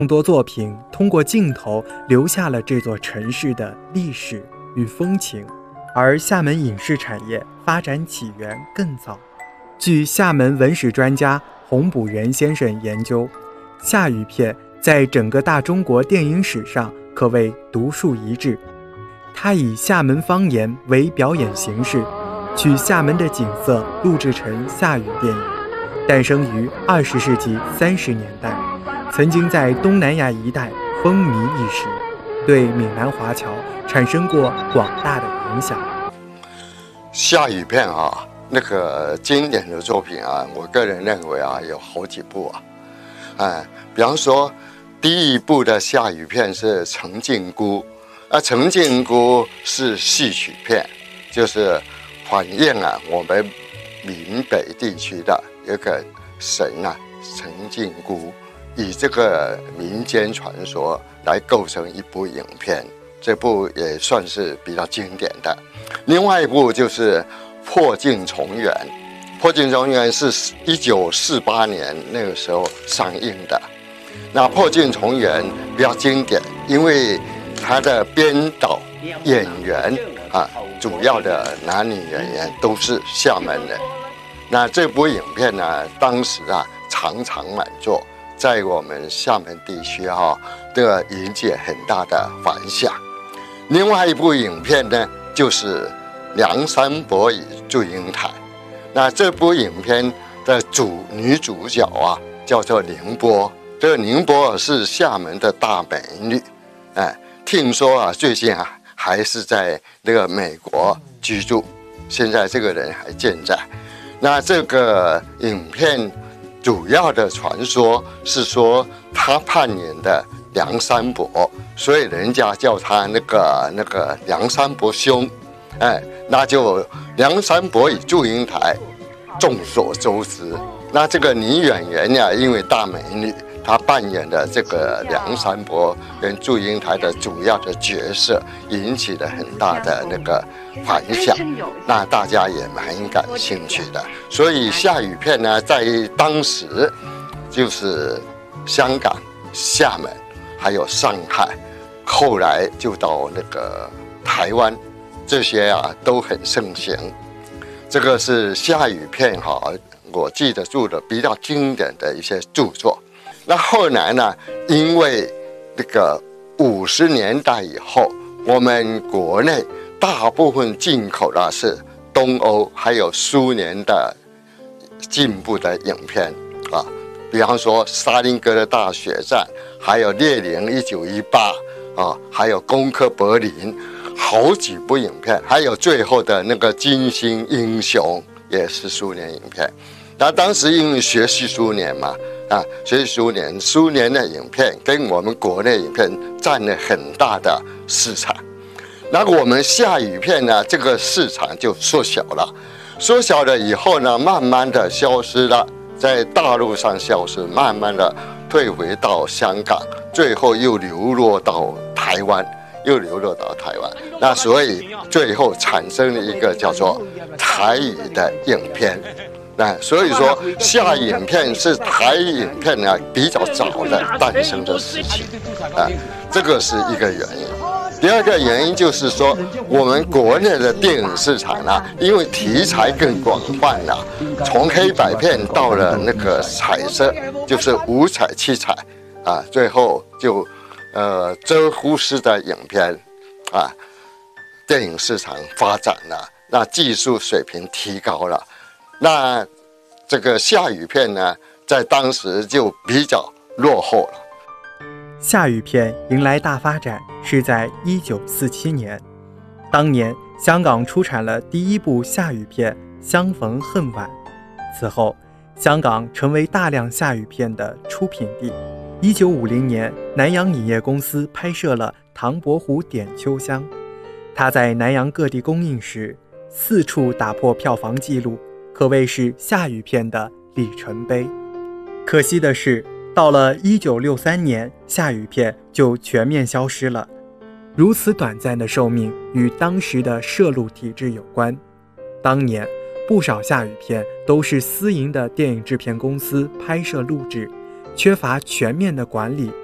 众多作品通过镜头留下了这座城市的历史与风情，而厦门影视产业发展起源更早。据厦门文史专家洪补元先生研究，厦语片在整个大中国电影史上可谓独树一帜。他以厦门方言为表演形式，取厦门的景色录制成厦语电影，诞生于20世纪30年代，曾经在东南亚一带风靡一时，对闽南华侨产生过广大的影响。 厦语片那个经典的作品我个人认为有好几部比方说第一部的厦语片是《陈靖姑》，陈靖姑是戏曲片，就是反映我们闽北地区的一个神陈靖姑，以这个民间传说来构成一部影片，这部也算是比较经典的。另外一部就是破镜重圆，破镜重圆是1948年那个时候上映的。那破镜重圆比较经典，因为它的编导演员主要的男女演员都是厦门人。那这部影片呢，当时场场满座，在我们厦门地区这个引起很大的反响。另外一部影片呢，就是梁山伯与祝英台。那这部影片的女主角叫做宁波，这个宁波是厦门的大美女，听说最近还是在那个美国居住，现在这个人还健在。那这个影片主要的传说是说他扮演的梁山伯，所以人家叫他那个梁山伯兄。那就梁山伯与祝英台众所周知。那这个女演员呢，因为大美女，她扮演的这个梁山伯跟祝英台的主要的角色，引起了很大的那个反响，那大家也蛮感兴趣的。所以厦语片呢，在当时就是香港、厦门还有上海，后来就到那个台湾，这些都很盛行。这个是厦语片我记得住的比较经典的一些著作。那后来呢，因为那个50年代以后，我们国内大部分进口的是东欧还有苏联的进步的影片比方说沙林格的大血战，还有列宁1918还有攻克柏林，好几部影片，还有最后的那个金星英雄也是苏联影片。那当时因为学习苏联嘛学习苏联的影片跟我们国内影片占了很大的市场。那我们厦语片呢，这个市场就缩小了，缩小了以后呢，慢慢的消失了，在大陆上消失，慢慢的退回到香港，最后又流落到台湾。那所以最后产生了一个叫做台语的影片。那所以说厦语影片是台语影片呢比较早的诞生的事情这个是一个原因。第二个原因就是说，我们国内的电影市场因为题材更广泛了，从黑白片到了那个彩色，就是五彩七彩最后就遮忽式的影片电影市场发展了，那技术水平提高了，那这个厦语片呢，在当时就比较落后了。 厦语片迎来大发展是在1947年，当年香港出产了第一部厦语片《相逢恨晚》，此后香港成为大量厦语片的出品地。1950年，南洋影业公司拍摄了《唐伯虎点秋香》，它在南洋各地公映时4处打破票房纪录，可谓是厦语片的里程碑。可惜的是，到了1963年，厦语片就全面消失了。如此短暂的寿命与当时的摄录体制有关。当年不少厦语片都是私营的电影制片公司拍摄录制，缺乏全面的管理